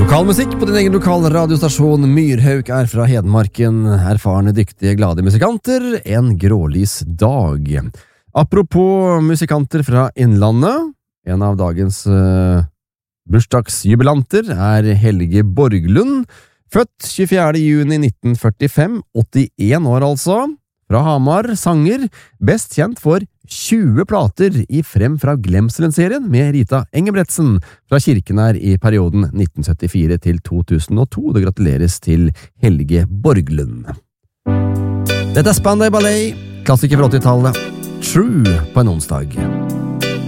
Lokalmusikk på din egen lokale radiostasjon. Myrhauk er fra Hedmarken. Erfarne, dyktige, glade musikanter. En grålys dag. Apropos musikanter fra Innlandet. En av dagens bursdagsjubilanter er Helge Borglund. Født 24. juni 1945. 81 år altså. Fra Hamar, sanger, best kjent for 20 plater i Frem fra Glemselen-serien med Rita Engebretsen fra Kirkenær i perioden 1974 til 2002. Det gratuleres til Helge Borglund. Dette er Spandau Ballet, klassiker fra 80-tallet, True på en onsdag.